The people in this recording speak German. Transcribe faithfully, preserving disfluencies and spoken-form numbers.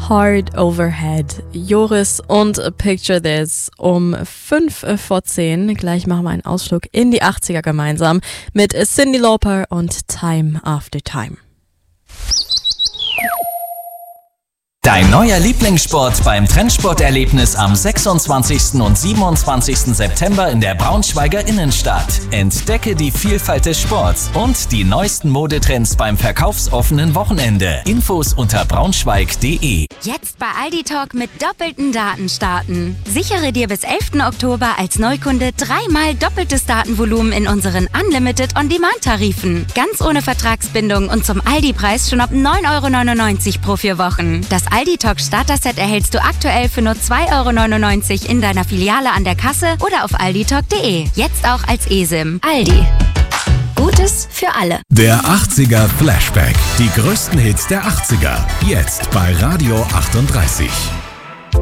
Hard Overhead, Joris und Picture This um fünf vor zehn. Gleich machen wir einen Ausflug in die achtziger gemeinsam mit Cyndi Lauper und Time After Time. Dein neuer Lieblingssport beim Trendsporterlebnis am sechsundzwanzigsten und siebenundzwanzigsten September in der Braunschweiger Innenstadt. Entdecke die Vielfalt des Sports und die neuesten Modetrends beim verkaufsoffenen Wochenende. Infos unter braunschweig punkt de. Jetzt bei Aldi Talk mit doppelten Daten starten. Sichere dir bis elften Oktober als Neukunde dreimal doppeltes Datenvolumen in unseren Unlimited On-Demand-Tarifen. Ganz ohne Vertragsbindung und zum Aldi-Preis schon ab neun Euro neunundneunzig pro vier Wochen. Das Aldi Talk Starter-Set erhältst du aktuell für nur zwei Euro neunundneunzig in deiner Filiale an der Kasse oder auf aldi talk punkt de. Jetzt auch als eSIM. Aldi. Gutes für alle. Der achtziger Flashback. Die größten Hits der achtziger. Jetzt bei Radio achtunddreißig.